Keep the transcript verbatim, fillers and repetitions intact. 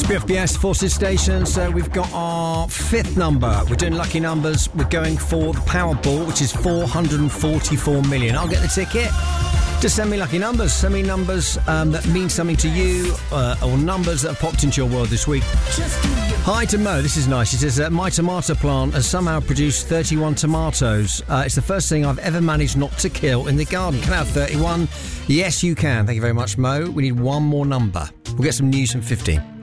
B F B S Forces Station. So we've got our fifth number. We're doing lucky numbers. We're going for the Powerball, which is four hundred forty-four million. I'll get the ticket. Just send me lucky numbers. Send me numbers um, that mean something to you, uh, or numbers that have popped into your world this week. Hi to Mo. This is nice. He says, uh, my tomato plant has somehow produced thirty-one tomatoes. Uh, it's the first thing I've ever managed not to kill in the garden. Can I have thirty-one? Yes, you can. Thank you very much, Mo. We need one more number. We'll get some news from fifteen.